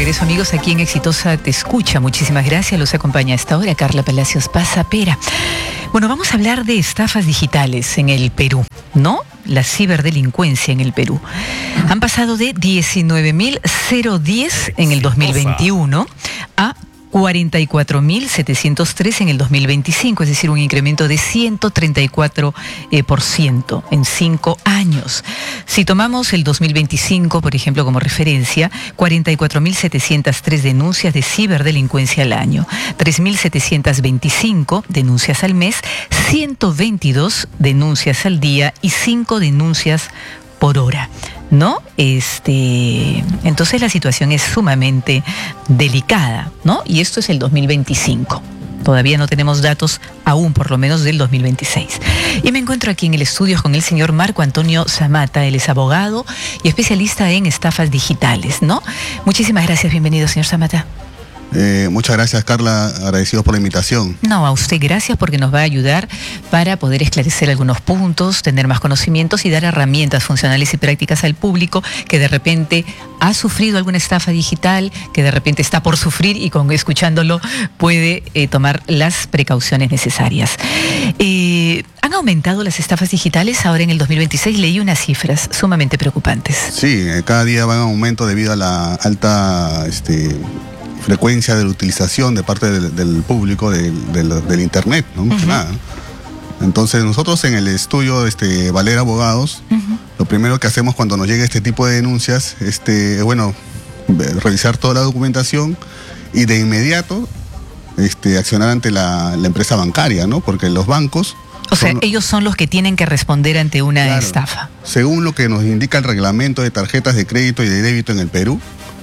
regreso, amigos, aquí en Exitosa Te Escucha. Muchísimas gracias. Los acompaña a esta hora Carla Palacios Pasapera. Bueno, vamos a hablar de estafas digitales en el Perú, ¿no? La ciberdelincuencia en el Perú. Han pasado de 19.010 en el 2021 a 44.703 en el 2025, es decir, un incremento de 134% en 5 años. Si tomamos el 2025, por ejemplo, como referencia, 44.703 denuncias de ciberdelincuencia al año, 3.725 denuncias al mes, 122 denuncias al día y 5 denuncias por hora, ¿no? Entonces la situación es sumamente delicada, ¿no? Y esto es el 2025. Todavía no tenemos datos aún, por lo menos del 2026. Y me encuentro aquí en el estudio con el señor Marco Antonio Zamata. Él es abogado y especialista en estafas digitales, ¿no? Muchísimas gracias. Bienvenido, señor Zamata. Muchas gracias, Carla, agradecidos por la invitación. No, a usted gracias, porque nos va a ayudar para poder esclarecer algunos puntos, tener más conocimientos y dar herramientas funcionales y prácticas al público que de repente ha sufrido alguna estafa digital, que de repente está por sufrir y escuchándolo puede tomar las precauciones necesarias. ¿Han aumentado las estafas digitales ahora en el 2026? Leí unas cifras sumamente preocupantes. Sí, cada día va en aumento debido a la alta frecuencia de la utilización de parte del público del internet, ¿no? Más que nada. Entonces nosotros en el estudio Valer Abogados, lo primero que hacemos cuando nos llega este tipo de denuncias es revisar toda la documentación y de inmediato accionar ante la empresa bancaria, ¿no? Porque los bancos... O sea, ellos son los que tienen que responder ante una estafa. Según lo que nos indica el reglamento de tarjetas de crédito y de débito en el Perú,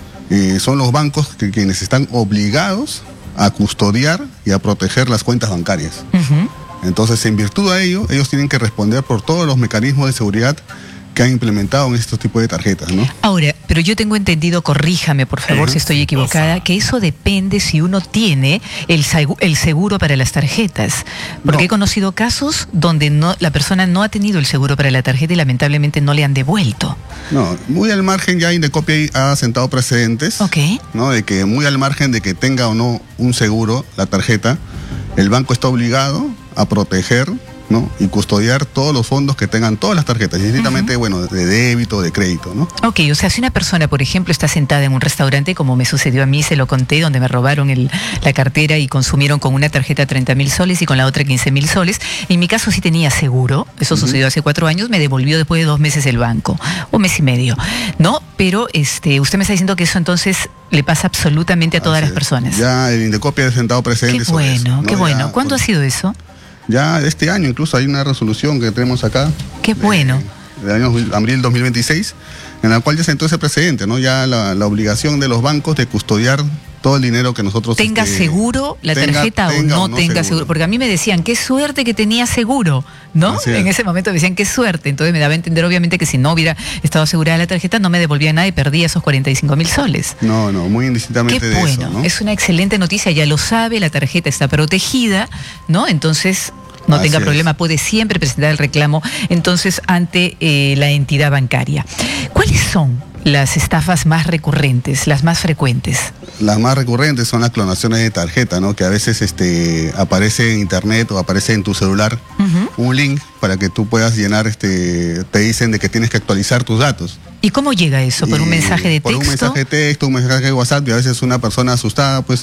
son los bancos quienes están obligados a custodiar y a proteger las cuentas bancarias. Entonces, en virtud de ello, ellos tienen que responder por todos los mecanismos de seguridad que han implementado en estos tipos de tarjetas, ¿no? Ahora, pero yo tengo entendido, corríjame por favor si estoy equivocada, que eso depende si uno tiene el seguro para las tarjetas. Porque he conocido casos donde la persona no ha tenido el seguro para la tarjeta y lamentablemente no le han devuelto. No, muy al margen, ya Indecopia ha sentado precedentes, ¿no? De que muy al margen de que tenga o no un seguro la tarjeta, el banco está obligado a proteger, ¿no? Y custodiar todos los fondos que tengan todas las tarjetas, indistintamente, de débito, de crédito, ¿no? Ok, o sea, si una persona, por ejemplo, está sentada en un restaurante, como me sucedió a mí, se lo conté, donde me robaron la cartera y consumieron con una tarjeta 30.000 soles y con la otra 15.000 soles. En mi caso sí tenía seguro, eso sucedió hace 4 años, me devolvió después de 2 meses el banco, 1 mes y medio, ¿no? Pero usted me está diciendo que eso entonces le pasa absolutamente a todas las personas. Ya el Indecopia ha sentado precedentes sobre eso, ¿no? Qué bueno. ¿Cuándo ha sido eso? Ya este año incluso hay una resolución que tenemos acá. Qué bueno. Del año abril 2026, en la cual ya sentó ese precedente, ¿no? Ya la obligación de los bancos de custodiar todo el dinero que nosotros... ¿Tenga seguro la tarjeta o no tenga seguro? Porque a mí me decían, qué suerte que tenía seguro, ¿no? En ese momento me decían, qué suerte. Entonces me daba a entender, obviamente, que si no hubiera estado asegurada la tarjeta, no me devolvía nada y perdía esos 45.000 soles. No, muy indistintamente de eso, ¿no? Es una excelente noticia, ya lo sabe, la tarjeta está protegida, ¿no? Entonces... no tenga problema, puede siempre presentar el reclamo entonces ante la entidad bancaria. ¿Cuáles son las estafas más recurrentes, las más frecuentes? Las más recurrentes son las clonaciones de tarjeta, ¿no? Que a veces aparece en internet o aparece en tu celular un link para que tú puedas llenar, te dicen de que tienes que actualizar tus datos. ¿Y cómo llega eso? ¿Por un mensaje de texto? Por un mensaje de texto, un mensaje de WhatsApp, y a veces una persona asustada pues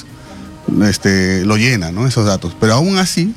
lo llena, ¿no? Esos datos. Pero aún así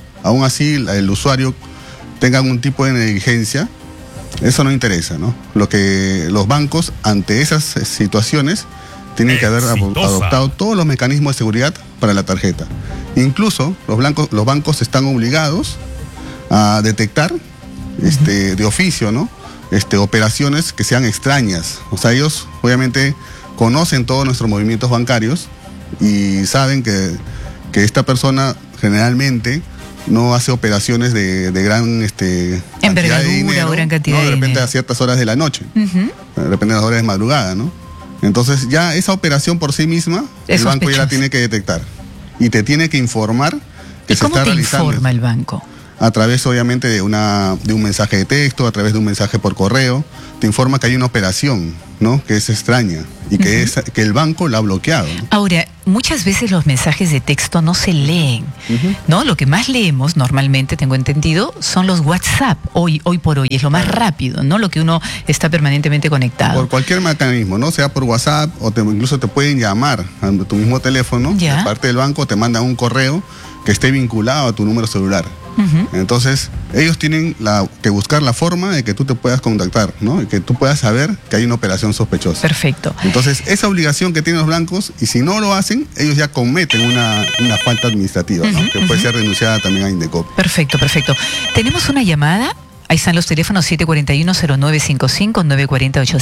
el usuario tenga algún tipo de negligencia, eso no interesa, ¿no? Lo que los bancos ante esas situaciones tienen que haber adoptado todos los mecanismos de seguridad para la tarjeta. Incluso los bancos están obligados a detectar de oficio, ¿no? Operaciones que sean extrañas. O sea, ellos obviamente conocen todos nuestros movimientos bancarios y saben que esta persona generalmente no hace operaciones de gran cantidad de dinero, gran cantidad de repente a ciertas horas de la noche, de repente a las horas de madrugada, ¿no? Entonces ya esa operación por sí misma, el banco ya la tiene que detectar y te tiene que informar que se está realizando. ¿Cómo te informa el banco? a través obviamente de un mensaje de texto, a través de un mensaje por correo, te informa que hay una operación, ¿no? Que es extraña y que, que el banco la ha bloqueado, ¿no? Ahora, muchas veces los mensajes de texto no se leen, ¿no? Lo que más leemos normalmente, tengo entendido, son los WhatsApp, hoy por hoy, es lo más rápido, ¿no? Lo que uno está permanentemente conectado. Por cualquier mecanismo, ¿no? Sea por WhatsApp o incluso te pueden llamar a tu mismo teléfono, de parte del banco te mandan un correo que esté vinculado a tu número celular. Entonces, ellos tienen que buscar la forma de que tú te puedas contactar, ¿no? Y que tú puedas saber que hay una operación sospechosa. Perfecto. Entonces, esa obligación que tienen los bancos, y si no lo hacen, ellos ya cometen una falta administrativa, ¿no? Que puede ser denunciada también a Indecopi. Perfecto. Tenemos una llamada. Ahí están los teléfonos 741-0955, 948.